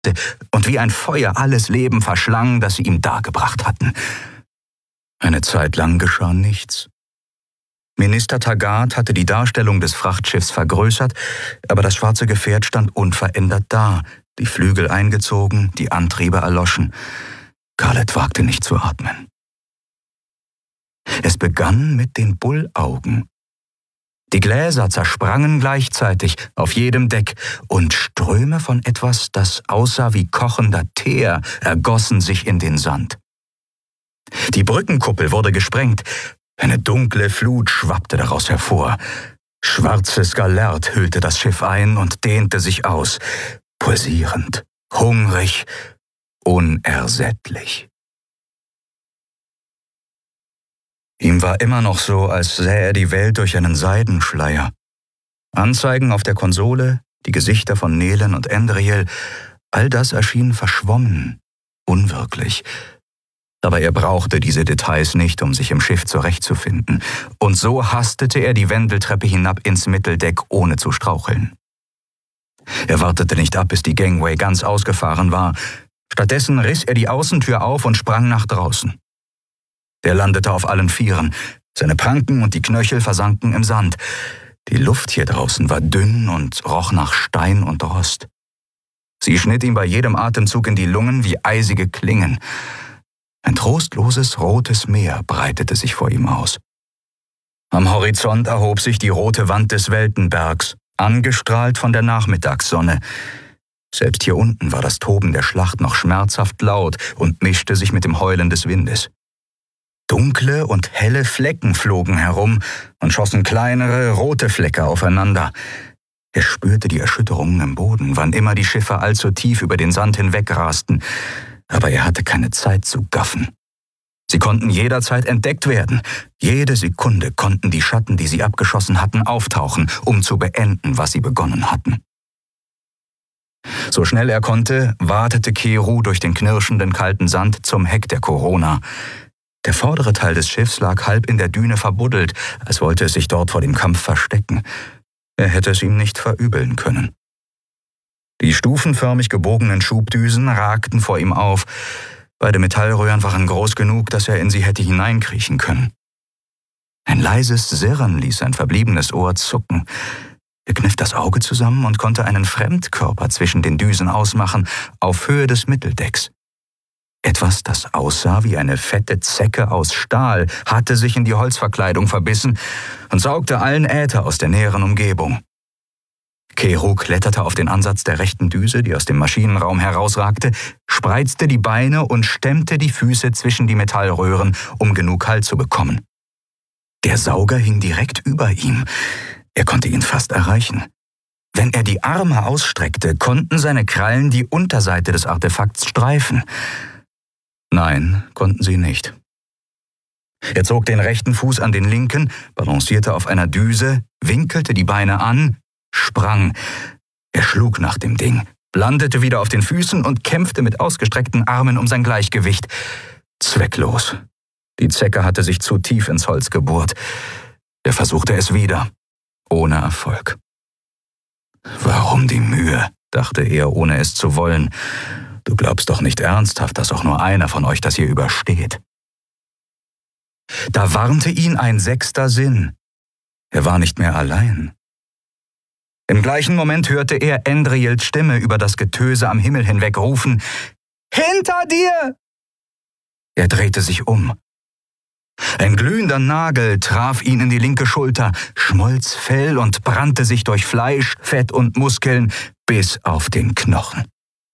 und wie ein Feuer alles Leben verschlang, das sie ihm dargebracht hatten. Eine Zeit lang geschah nichts. Minister Taggart hatte die Darstellung des Frachtschiffs vergrößert, aber das schwarze Gefährt stand unverändert da, die Flügel eingezogen, die Antriebe erloschen. Khaled wagte nicht zu atmen. Es begann mit den Bullaugen. Die Gläser zersprangen gleichzeitig auf jedem Deck und Ströme von etwas, das aussah wie kochender Teer, ergossen sich in den Sand. Die Brückenkuppel wurde gesprengt. Eine dunkle Flut schwappte daraus hervor. Schwarzes Galert hüllte das Schiff ein und dehnte sich aus, pulsierend, hungrig, unersättlich. Ihm war immer noch so, als sähe er die Welt durch einen Seidenschleier. Anzeigen auf der Konsole, die Gesichter von Nelen und Endriel, all das erschien verschwommen, unwirklich. Aber er brauchte diese Details nicht, um sich im Schiff zurechtzufinden. Und so hastete er die Wendeltreppe hinab ins Mitteldeck, ohne zu straucheln. Er wartete nicht ab, bis die Gangway ganz ausgefahren war. Stattdessen riss er die Außentür auf und sprang nach draußen. Er landete auf allen Vieren. Seine Pranken und die Knöchel versanken im Sand. Die Luft hier draußen war dünn und roch nach Stein und Rost. Sie schnitt ihm bei jedem Atemzug in die Lungen wie eisige Klingen. Ein trostloses, rotes Meer breitete sich vor ihm aus. Am Horizont erhob sich die rote Wand des Weltenbergs, angestrahlt von der Nachmittagssonne. Selbst hier unten war das Toben der Schlacht noch schmerzhaft laut und mischte sich mit dem Heulen des Windes. Dunkle und helle Flecken flogen herum und schossen kleinere, rote Flecke aufeinander. Er spürte die Erschütterungen im Boden, wann immer die Schiffe allzu tief über den Sand hinwegrasten. Aber er hatte keine Zeit zu gaffen. Sie konnten jederzeit entdeckt werden. Jede Sekunde konnten die Schatten, die sie abgeschossen hatten, auftauchen, um zu beenden, was sie begonnen hatten. So schnell er konnte, watete Keru durch den knirschenden kalten Sand zum Heck der Corona. Der vordere Teil des Schiffs lag halb in der Düne verbuddelt, als wollte es sich dort vor dem Kampf verstecken. Er hätte es ihm nicht verübeln können. Die stufenförmig gebogenen Schubdüsen ragten vor ihm auf. Beide Metallröhren waren groß genug, dass er in sie hätte hineinkriechen können. Ein leises Sirren ließ sein verbliebenes Ohr zucken. Er kniff das Auge zusammen und konnte einen Fremdkörper zwischen den Düsen ausmachen, auf Höhe des Mitteldecks. Etwas, das aussah wie eine fette Zecke aus Stahl, hatte sich in die Holzverkleidung verbissen und saugte allen Äther aus der näheren Umgebung. Keru kletterte auf den Ansatz der rechten Düse, die aus dem Maschinenraum herausragte, spreizte die Beine und stemmte die Füße zwischen die Metallröhren, um genug Halt zu bekommen. Der Sauger hing direkt über ihm. Er konnte ihn fast erreichen. Wenn er die Arme ausstreckte, konnten seine Krallen die Unterseite des Artefakts streifen. Nein, konnten sie nicht. Er zog den rechten Fuß an den linken, balancierte auf einer Düse, winkelte die Beine an, sprang. Er schlug nach dem Ding, landete wieder auf den Füßen und kämpfte mit ausgestreckten Armen um sein Gleichgewicht. Zwecklos. Die Zecke hatte sich zu tief ins Holz gebohrt. Er versuchte es wieder, ohne Erfolg. Warum die Mühe, dachte er, ohne es zu wollen. Du glaubst doch nicht ernsthaft, dass auch nur einer von euch das hier übersteht. Da warnte ihn ein sechster Sinn. Er war nicht mehr allein. Im gleichen Moment hörte er Endriels Stimme über das Getöse am Himmel hinweg rufen: »Hinter dir!« Er drehte sich um. Ein glühender Nagel traf ihn in die linke Schulter, schmolz Fell und brannte sich durch Fleisch, Fett und Muskeln bis auf den Knochen.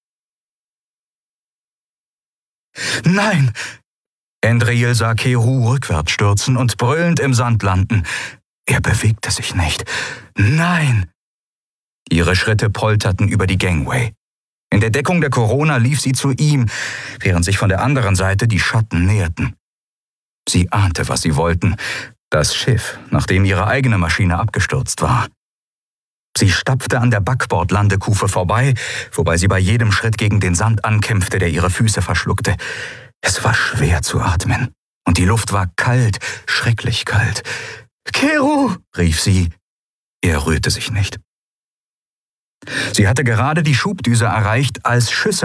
»Nein!« Endriel sah Keru rückwärts stürzen und brüllend im Sand landen. Er bewegte sich nicht. »Nein!« Ihre Schritte polterten über die Gangway. In der Deckung der Corona lief sie zu ihm, während sich von der anderen Seite die Schatten näherten. Sie ahnte, was sie wollten. Das Schiff, nachdem ihre eigene Maschine abgestürzt war. Sie stapfte an der Backbordlandekufe vorbei, wobei sie bei jedem Schritt gegen den Sand ankämpfte, der ihre Füße verschluckte. Es war schwer zu atmen. Und die Luft war kalt, schrecklich kalt. »Keru«, rief sie. Er rührte sich nicht. Sie hatte gerade die Schubdüse erreicht, als Schüsse